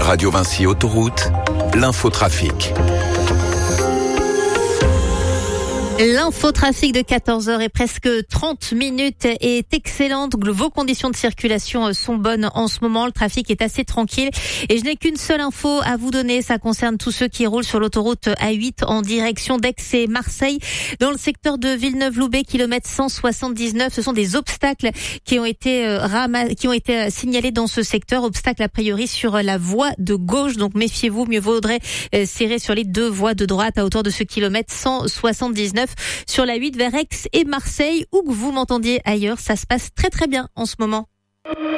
Radio Vinci Autoroute, l'infotrafic. L'infotrafic de 14h et presque 30 minutes est excellente. Vos conditions de circulation sont bonnes en ce moment. Le trafic est assez tranquille. Et je n'ai qu'une seule info à vous donner. Ça concerne tous ceux qui roulent sur l'autoroute A8 en direction d'Aix et Marseille. Dans le secteur de Villeneuve-Loubet, kilomètre 179, ce sont des obstacles qui ont été signalés dans ce secteur. Obstacles a priori sur la voie de gauche. Donc méfiez-vous, mieux vaudrait serrer sur les deux voies de droite à hauteur de ce kilomètre 179. Sur la 8 vers Aix et Marseille, où que vous m'entendiez ailleurs, ça se passe très très bien en ce moment.